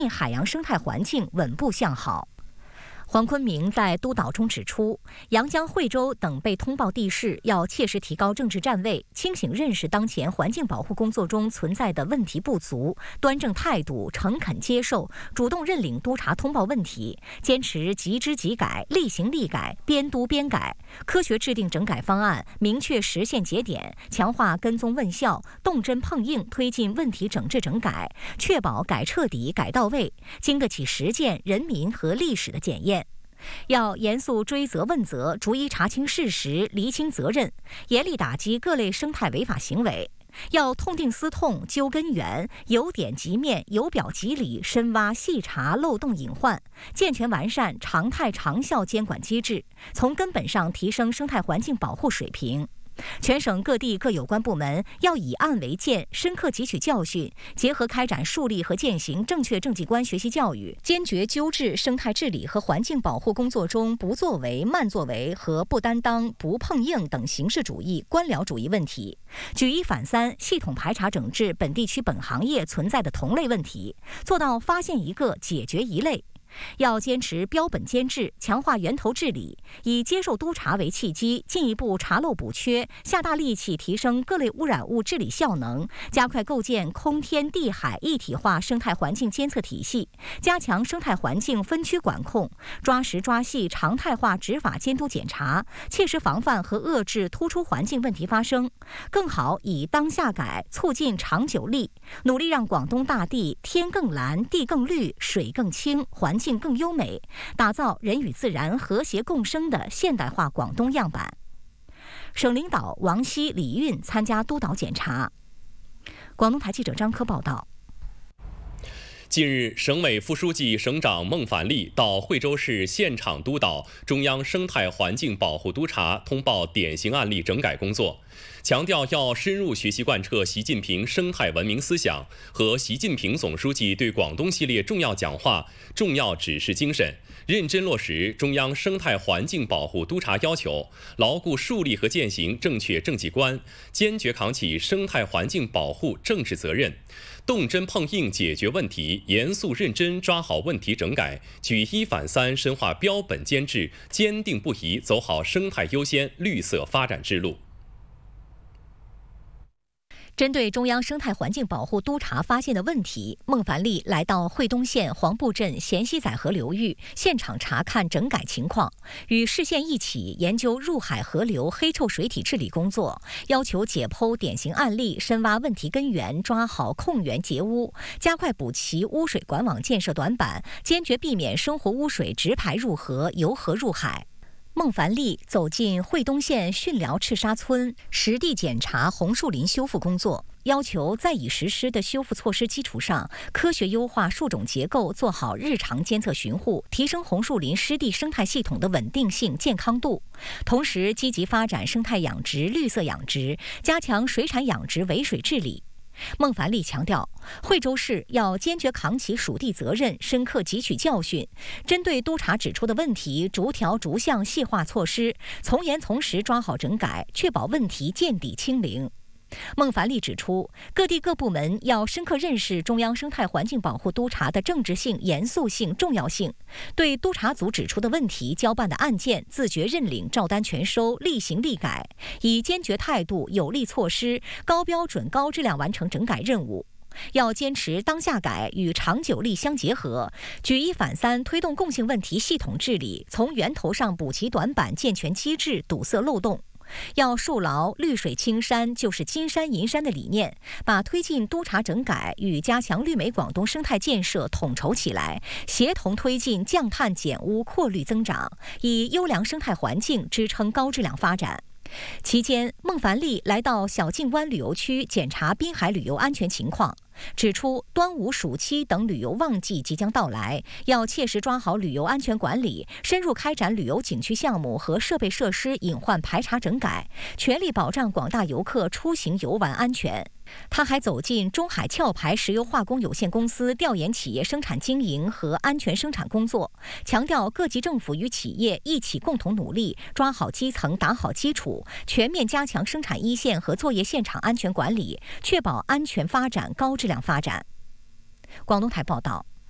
海洋生态环境稳步向好。黄坤明在督导中指出，阳江、惠州等被通报地市要切实提高政治站位，清醒认识当前环境保护工作中存在的问题不足，端正态度，诚恳接受，主动认领督查通报问题，坚持即知即改、立行立改、边督边改，科学制定整改方案，明确实现节点，强化跟踪问效，动真碰硬推进问题整治整改，确保改彻底、改到位，经得起实践、人民和历史的检验。要严肃追责问责，逐一查清事实，厘清责任，严厉打击各类生态违法行为。要痛定思痛，究根源，由点及面，由表及里，深挖细查漏洞隐患，健全完善常态长效监管机制，从根本上提升生态环境保护水平。全省各地各有关部门要以案为鉴，深刻汲取教训，结合开展树立和践行正确政绩观学习教育，坚决纠治生态治理和环境保护工作中不作为、慢作为和不担当、不碰硬等形式主义、官僚主义问题，举一反三，系统排查整治本地区本行业存在的同类问题，做到发现一个解决一类。要坚持标本兼治，强化源头治理，以接受督查为契机，进一步查漏补缺，下大力气提升各类污染物治理效能，加快构建空天地海一体化生态环境监测体系，加强生态环境分区管控，抓实抓细常态化执法监督检查，切实防范和遏制突出环境问题发生，更好以当下改促进长久力，努力让广东大地天更蓝、地更绿、水更清、环境更优美，打造人与自然和谐共生的现代化广东样板。省领导王希、李运参加督导检查。广东台记者张科报道。 近日，省委副书记、省长孟凡利到惠州市现场督导中央生态环境保护督查通报典型案例整改工作，强调要深入学习贯彻习近平生态文明思想和习近平总书记对广东系列重要讲话、重要指示精神，认真落实中央生态环境保护督查要求，牢固树立和践行正确政绩观，坚决扛起生态环境保护政治责任，动真碰硬解决问题，严肃认真抓好问题整改，举一反三深化标本兼治，坚定不移走好生态优先、绿色发展之路。 针对中央生态环境保护督查发现的问题，孟凡利来到惠东县黄埠镇咸西仔河流域现场查看整改情况，与市县一起研究入海河流黑臭水体治理工作，要求解剖典型案例，深挖问题根源，抓好控源截污，加快补齐污水管网建设短板，坚决避免生活污水直排入河、由河入海。孟凡利走进惠东县巽寮赤沙村，实地检查红树林修复工作，要求在已实施的修复措施基础上，科学优化树种结构，做好日常监测巡护，提升红树林湿地生态系统的稳定性、健康度。同时，积极发展生态养殖、绿色养殖，加强水产养殖围水治理。孟凡利强调，惠州市要坚决扛起属地责任，深刻汲取教训，针对督查指出的问题，逐条逐项细化措施，从严从实抓好整改，确保问题见底清零。孟凡利指出，各地各部门要深刻认识中央生态环境保护督查的政治性、严肃性、重要性，对督查组指出的问题、交办的案件自觉认领、照单全收、立行立改，以坚决态度、有力措施、高标准、高质量完成整改任务。要坚持当下改与长久力相结合，举一反三推动共性问题系统治理，从源头上补齐短板，健全机制，堵塞漏洞。要树牢绿水青山就是金山银山的理念，把推进督查整改与加强绿美广东生态建设统筹起来，协同推进降碳减污扩绿增长，以优良生态环境支撑高质量发展。期间，孟凡利来到小径湾旅游区检查滨海旅游安全情况，指出端午、暑期等旅游旺季即将到来，要切实抓好旅游安全管理，深入开展旅游景区项目和设备设施隐患排查整改，全力保障广大游客出行游玩安全。他还走进中海壳牌石油化工有限公司，调研企业生产经营和安全生产工作，强调各级政府与企业一起共同努力，抓好基层，打好基础，全面加强生产一线和作业现场安全管理，确保安全发展、高质量发展。广东台报道。